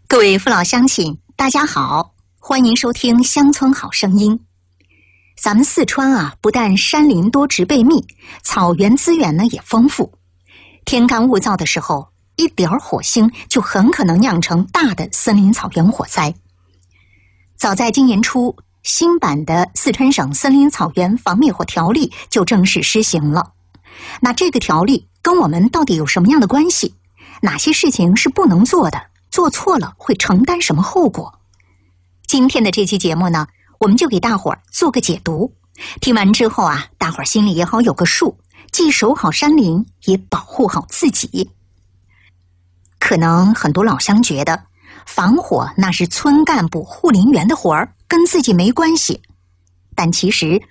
各位父老乡亲，大家好，欢迎收听乡村好声音。咱们四川啊，不但山林多、植被密，草原资源呢也丰富。天干物燥的时候，一点火星就很可能酿成大的森林草原火灾。早在今年初，新版的四川省森林草原防灭火条例就正式施行了。那这个条例跟我们到底有什么样的关系？哪些事情是不能做的？做错了会承担什么后果？今天的这期节目呢，我们就给大伙儿做个解读。听完之后啊，大伙儿心里也好有个数，既守好山林，也保护好自己。可能很多老乡觉得，防火那是村干部、护林员的活儿，跟自己没关系。但其实